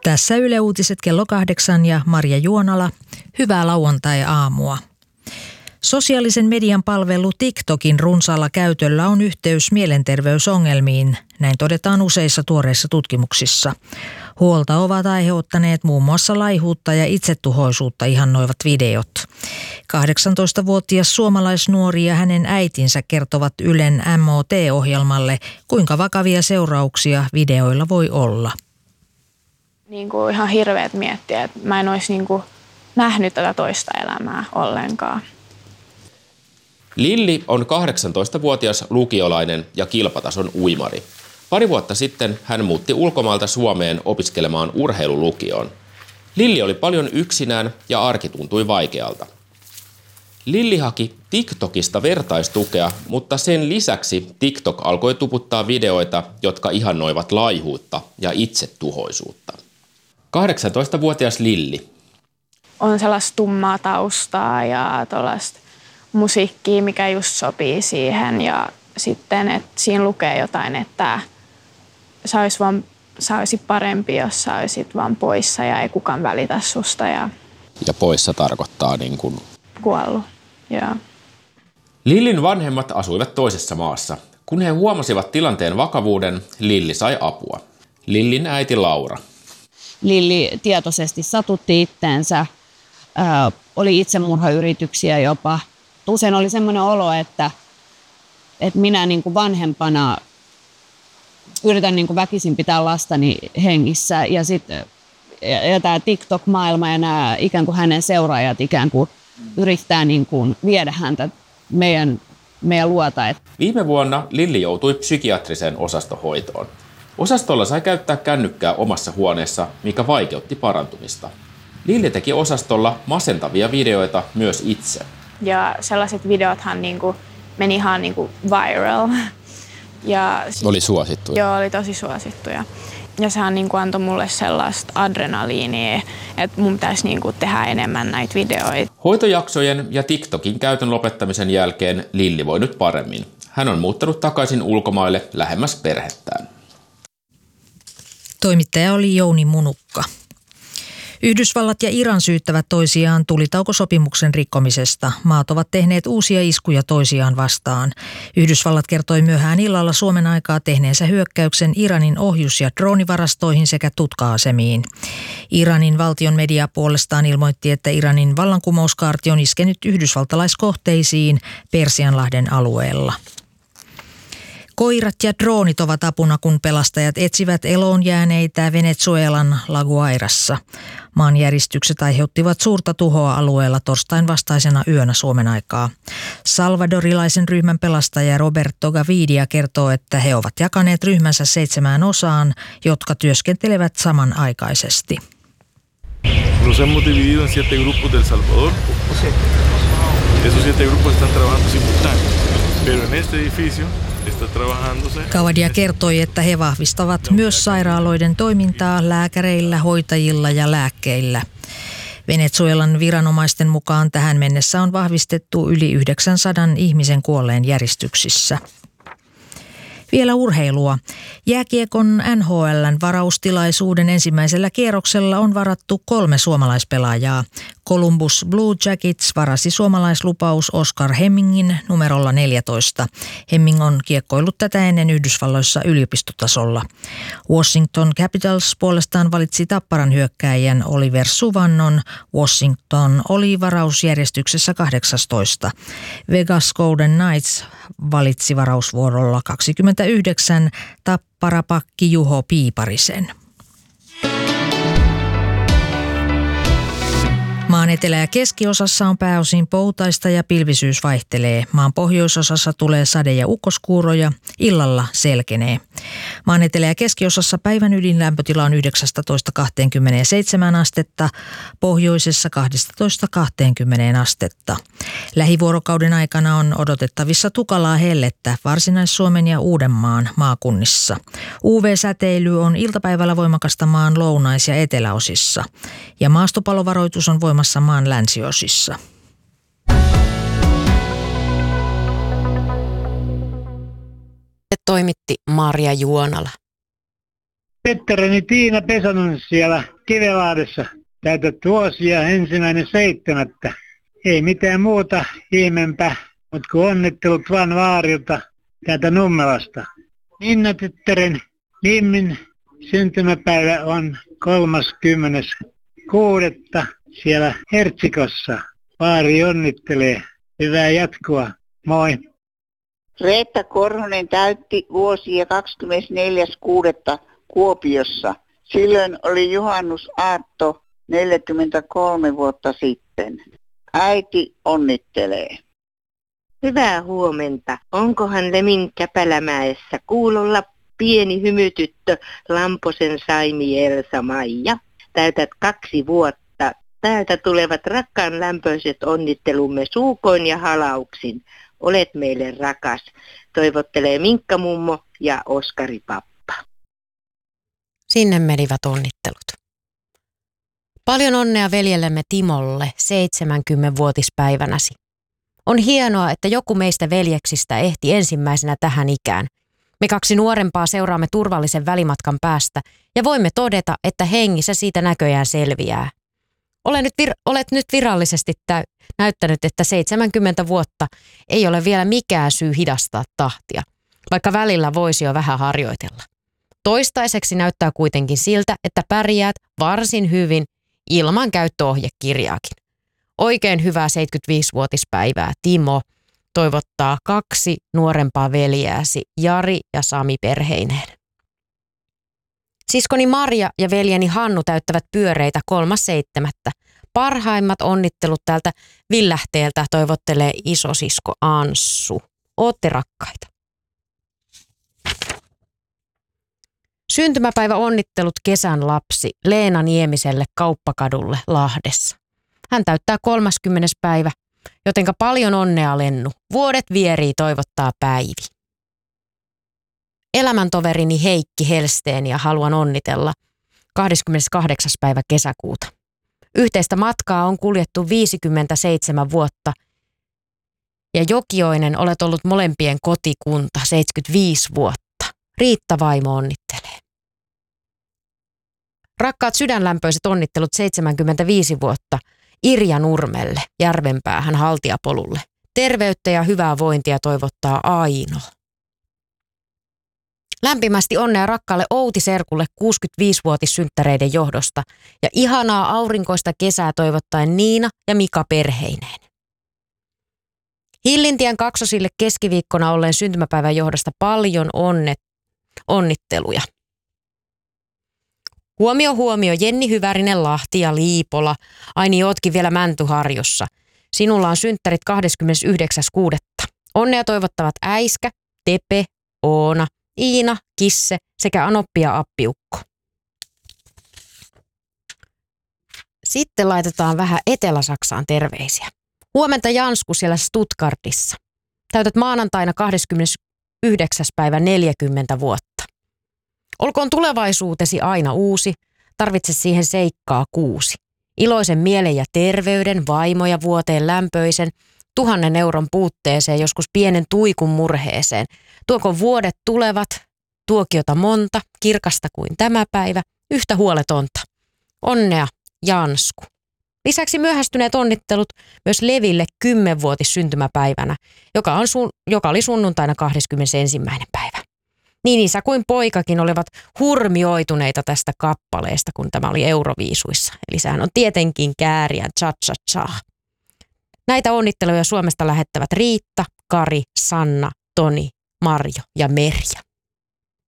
Tässä Yle Uutiset kello 8 ja Marja Juonala. Hyvää lauantai-aamua. Sosiaalisen median palvelu TikTokin runsaalla käytöllä on yhteys mielenterveysongelmiin, näin todetaan useissa tuoreissa tutkimuksissa. Huolta ovat aiheuttaneet muun muassa laihuutta ja itsetuhoisuutta ihannoivat videot. 18-vuotias suomalaisnuori ja hänen äitinsä kertovat Ylen MOT-ohjelmalle, kuinka vakavia seurauksia videoilla voi olla. Ihan hirveät miettiä, että mä en olisi nähnyt tätä toista elämää ollenkaan. Lilli on 18-vuotias lukiolainen ja kilpatason uimari. Pari vuotta sitten hän muutti ulkomailta Suomeen opiskelemaan urheilulukioon. Lilli oli paljon yksinään ja arki tuntui vaikealta. Lilli haki TikTokista vertaistukea, mutta sen lisäksi TikTok alkoi tuputtaa videoita, jotka ihannoivat laihuutta ja itsetuhoisuutta. 18-vuotias Lilli. On sellaista tummaa taustaa ja tuollaista musiikkia, mikä just sopii siihen. Ja sitten, että siinä lukee jotain, että sä olisit parempi, jos sä olisit vaan poissa ja ei kukaan välitä susta. Ja poissa tarkoittaa kuollut, joo. Lillin vanhemmat asuivat toisessa maassa. Kun he huomasivat tilanteen vakavuuden, Lilli sai apua. Lillin äiti Laura. Lilli tietoisesti satutti itteensä, oli itsemurhayrityksiä jopa. Usein oli semmoinen olo, että minä vanhempana yritän väkisin pitää lastani hengissä ja tämä TikTok-maailma ja nämä ikään kuin hänen seuraajat ikään kuin yrittää viedä häntä meidän luota. Viime vuonna Lilli joutui psykiatriseen osastohoitoon. Osastolla sai käyttää kännykkää omassa huoneessa, mikä vaikeutti parantumista. Lilli teki osastolla masentavia videoita myös itse. Ja sellaiset videothan meni ihan viral. Ja oli suosittuja. Joo, oli tosi suosittuja. Ja sehän antoi mulle sellaista adrenaliinia, että mun pitäisi tehdä enemmän näitä videoita. Hoitojaksojen ja TikTokin käytön lopettamisen jälkeen Lilli voi nyt paremmin. Hän on muuttanut takaisin ulkomaille lähemmäs perhettään. Toimittaja oli Jouni Munukka. Yhdysvallat ja Iran syyttävät toisiaan tulitaukosopimuksen rikkomisesta. Maat ovat tehneet uusia iskuja toisiaan vastaan. Yhdysvallat kertoi myöhään illalla Suomen aikaa tehneensä hyökkäyksen Iranin ohjus- ja droonivarastoihin sekä tutka-asemiin. Iranin valtion media puolestaan ilmoitti, että Iranin vallankumouskaarti on iskenyt yhdysvaltalaiskohteisiin Persianlahden alueella. Koirat ja droonit ovat apuna, kun pelastajat etsivät eloon jääneitä Venezuelan La Guairassa. Maanjäristykset aiheuttivat suurta tuhoa alueella torstain vastaisena yönä Suomen aikaa. Salvadorilaisen ryhmän pelastaja Roberto Gavidia kertoo, että he ovat jakaneet ryhmänsä 7 osaan, jotka työskentelevät samanaikaisesti. Nos hemos dividido en 7 grupos del Salvador. Esos 7 grupos están trabajando simultáneamente, pero en este edificio Gavidia kertoi, että he vahvistavat myös sairaaloiden toimintaa lääkäreillä, hoitajilla ja lääkkeillä. Venezuelan viranomaisten mukaan tähän mennessä on vahvistettu yli 900 ihmisen kuolleen järjestyksissä. Vielä urheilua. Jääkiekon NHL:n varaustilaisuuden ensimmäisellä kierroksella on varattu 3 suomalaispelaajaa. Columbus Blue Jackets varasi suomalaislupaus Oskar Hemmingin numerolla 14. Hemming on kiekkoillut tätä ennen Yhdysvalloissa yliopistotasolla. Washington Capitals puolestaan valitsi Tapparan hyökkääjän Oliver Suvannon. Washington oli varausjärjestyksessä 18. Vegas Golden Knights valitsi varausvuorolla 29 Tapparapakki Juho Piiparisen. Maan etelä- ja keskiosassa on pääosin poutaista ja pilvisyys vaihtelee. Maan pohjoisosassa tulee sade- ja ukkoskuuroja, illalla selkenee. Maan etelä- ja keskiosassa päivän ydinlämpötila on 19–27 astetta, pohjoisessa 12–20 astetta. Lähivuorokauden aikana on odotettavissa tukalaa hellettä Varsinais-Suomen ja Uudenmaan maakunnissa. UV-säteily on iltapäivällä voimakasta maan lounais- ja eteläosissa ja maastopalovaroitus on voimassa maan länsiosissa. Toimitti Marja Juonala. Pettereni Tiina Pesonen siellä Kivelahdessa. Täytät vuosia 1.7. Ei mitään muuta ihmeempää, mutta kun onnittelut vaan vaarilta täältä Nummelasta. Minna tyttären Limmin syntymäpäivä on 30.6. siellä Hertsikossa. Vaari onnittelee. Hyvää jatkoa. Moi. Reetta Korhonen täytti vuosia 24.6. Kuopiossa. Silloin oli juhannusaatto 43 vuotta sitten. Äiti onnittelee. Hyvää huomenta. Onkohan Lemin Käpälämäessä kuulolla pieni hymytyttö Lamposen Saimi Elsa Maija? Täytät 2 vuotta. Täältä tulevat rakkaan lämpöiset onnittelumme suukoin ja halauksin. Olet meille rakas. Toivottelee Minkka mummo ja Oskari pappa. Sinne menivät onnittelut. Paljon onnea veljellemme Timolle 70-vuotispäivänäsi. On hienoa, että joku meistä veljeksistä ehti ensimmäisenä tähän ikään. Me 2 nuorempaa seuraamme turvallisen välimatkan päästä ja voimme todeta, että hengissä siitä näköjään selviää. Olet nyt virallisesti näyttänyt, että 70 vuotta ei ole vielä mikään syy hidastaa tahtia, vaikka välillä voisi jo vähän harjoitella. Toistaiseksi näyttää kuitenkin siltä, että pärjäät varsin hyvin ilman käyttöohjekirjaakin. Oikein hyvää 75-vuotispäivää, Timo, toivottaa 2 nuorempaa veljääsi, Jari ja Sami perheineen. Siskoni Marja ja veljeni Hannu täyttävät pyöreitä 3.7. Parhaimmat onnittelut täältä Villähteeltä toivottelee isosisko Anssu. Ootte rakkaita. Syntymäpäivä onnittelut kesän lapsi Leena Niemiselle Kauppakadulle Lahdessa. Hän täyttää 30. päivä, jotenka paljon onnea Lennu. Vuodet vierii toivottaa Päivi. Elämäntoverini Heikki Helsteeniä haluan onnitella 28. päivä kesäkuuta. Yhteistä matkaa on kuljettu 57 vuotta ja Jokioinen olet ollut molempien kotikunta 75 vuotta. Riitta vaimo onnittelee. Rakkaat sydänlämpöiset onnittelut 75 vuotta Irja Nurmelle, Järvenpäähän Haltiapolulle. Terveyttä ja hyvää vointia toivottaa Aino. Lämpimästi onnea rakkaalle Outi Serkulle 65-vuotissynttäreiden johdosta ja ihanaa aurinkoista kesää toivottaen Niina ja Mika perheineen. Hillintien kaksosille keskiviikkona olleen syntymäpäivän johdosta paljon onnitteluja. Huomio, Jenni Hyvärinen, Lahti ja Liipola. Ai niin, ootkin vielä Mäntyharjussa. Sinulla on synttärit 29.6. Onnea toivottavat Äiskä, Tepe, Oona, Iina, Kisse sekä Anoppi ja Appiukko. Sitten laitetaan vähän Etelä-Saksaan terveisiä. Huomenta Jansku siellä Stuttgartissa. Täytät maanantaina 29. päivä 40 vuotta. Olkoon tulevaisuutesi aina uusi, tarvitse siihen seikkaa 6. Iloisen mielen ja terveyden, vaimoja vuoteen lämpöisen, 1 000 euron puutteeseen, joskus pienen tuikun murheeseen. Tuoko vuodet tulevat, tuokiota monta, kirkasta kuin tämä päivä, yhtä huoletonta. Onnea, Jansku. Lisäksi myöhästyneet onnittelut myös Leville 10-vuotis syntymäpäivänä, joka oli sunnuntaina 21. päivä. Niin isä kuin poikakin olivat hurmioituneita tästä kappaleesta, kun tämä oli Euroviisuissa. Eli sehän on tietenkin Kääriän cha-cha-cha. Näitä onnitteluja Suomesta lähettävät Riitta, Kari, Sanna, Toni, Marjo ja Merja.